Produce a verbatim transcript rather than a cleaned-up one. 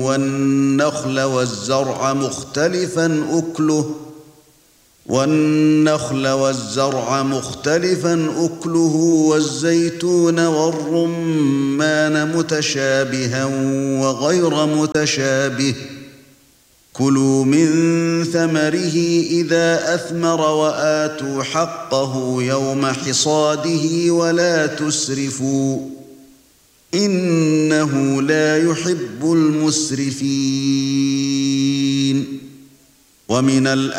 والنخل والزرع مختلفا أكله والنخل والزرع مختلفا أكله والزيتون والرمان متشابها وغير متشابه كلوا من ثمره إذا أثمر وآتوا حقه يوم حصاده ولا تسرفوا إنه لا يحب المسرفين ومن